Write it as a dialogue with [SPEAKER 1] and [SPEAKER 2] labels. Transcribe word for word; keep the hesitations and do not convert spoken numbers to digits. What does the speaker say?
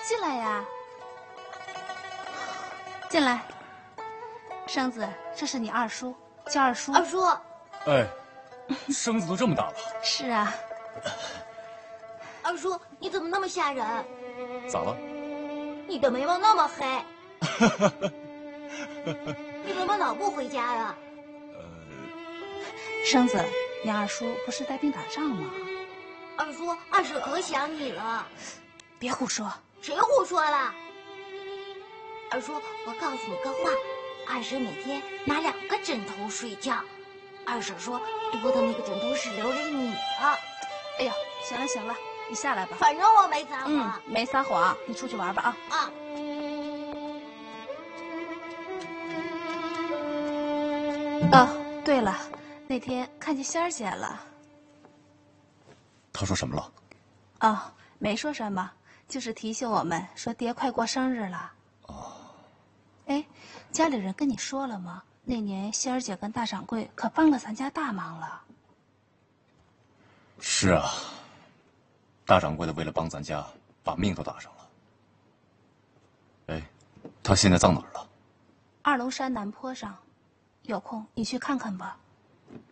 [SPEAKER 1] 进来呀，进来。生子，这是你二叔，叫二叔。
[SPEAKER 2] 二叔。
[SPEAKER 3] 哎，生子都这么大了。
[SPEAKER 1] 是啊。
[SPEAKER 2] 二叔，你怎么那么吓人？
[SPEAKER 3] 咋了？
[SPEAKER 2] 你的眉毛那么黑。你怎么老不回家呀？
[SPEAKER 3] 呃，
[SPEAKER 1] 生子，你二叔不是带病打仗吗？
[SPEAKER 2] 二叔，二婶可想你了。
[SPEAKER 1] 别胡说。
[SPEAKER 2] 谁胡说了？二叔，我告诉你个话，二婶每天拿两个枕头睡觉。二婶说多的那个枕头是留给你的。
[SPEAKER 1] 哎呦，行了行了，你下来吧。
[SPEAKER 2] 反正我没撒谎。
[SPEAKER 1] 嗯，没撒谎，你出去玩吧啊。
[SPEAKER 2] 啊。
[SPEAKER 1] 哦，对了，那天看见仙儿姐了。
[SPEAKER 3] 她说什么了？
[SPEAKER 1] 哦，没说什么，就是提醒我们说爹快过生日了。
[SPEAKER 3] 哦。
[SPEAKER 1] 哎，家里人跟你说了吗？那年仙儿姐跟大掌柜可帮了咱家大忙了。
[SPEAKER 3] 是啊，大掌柜的为了帮咱家，把命都搭上了。哎，他现在葬哪儿了？
[SPEAKER 1] 二龙山南坡上，有空你去看看吧。